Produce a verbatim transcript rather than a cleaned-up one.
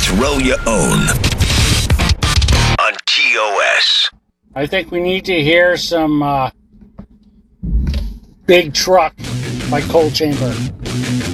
This row you own on T O S. I think we need to hear some uh, Big Truck by Coal Chamber.